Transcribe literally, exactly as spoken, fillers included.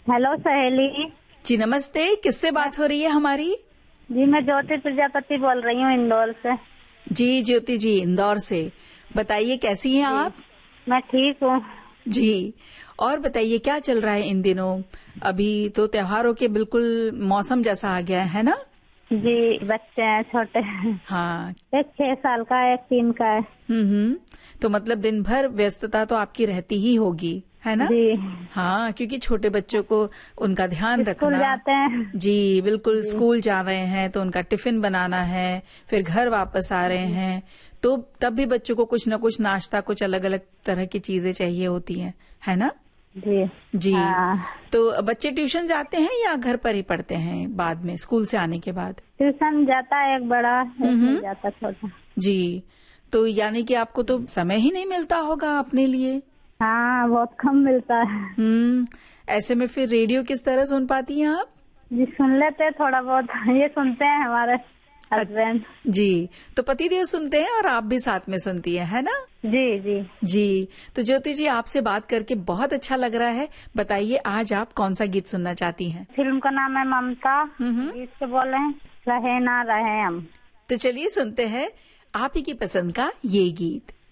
Hello सहेली जी नमस्ते, किससे बात हो रही है हमारी? जी, मैं ज्योति प्रजापति बोल रही हूँ इंदौर से। जी ज्योति जी, इंदौर से। बताइए कैसी हैं आप? मैं ठीक हूँ जी, और बताइए क्या चल रहा है इन दिनों? अभी तो त्योहारों के बिल्कुल मौसम जैसा आ गया है ना? जी। बच्चे हैं छोटे। हाँ। एक छह साल का है, एक तीन का है। हम्म हम्म। तो मतलब दिन भर व्यस्तता तो आपकी रहती ही होगी, है ना? जी। हाँ, क्योंकि छोटे बच्चों को उनका ध्यान स्कूल रखना। जाते हैं। जी बिल्कुल, जी। स्कूल जा रहे हैं तो उनका टिफिन बनाना है, फिर घर वापस आ रहे हैं तो तब भी बच्चों को कुछ न कुछ नाश्ता, कुछ अलग अलग तरह की चीजें चाहिए होती हैं, है ना? जी। जी। हाँ। तो बच्चे ट्यूशन जाते हैं या घर पर ही पढ़ते हैं बाद में, स्कूल से आने के बाद? ट्यूशन जाता है एक बड़ा, एक नहीं जाता छोटा। जी, तो यानी कि आपको तो समय ही नहीं मिलता होगा अपने लिए। हाँ, बहुत कम मिलता है। हम्म। ऐसे में फिर रेडियो किस तरह सुन पाती हैं आप? जी, सुन लेते हैं थोड़ा बहुत। ये सुनते हैं हमारे हस्बैंड। जी, तो पतिदेव सुनते हैं और आप भी साथ में सुनती हैं, है ना? जी जी जी, तो ज्योति जी आपसे बात करके बहुत अच्छा लग रहा है। बताइए आज आप कौन सा गीत सुनना चाहती हैं? फिल्म का नाम है ममता। गीत से बोले हैं रहे ना रहे हम। तो चलिए सुनते हैं आप ही की पसंद का ये गीत।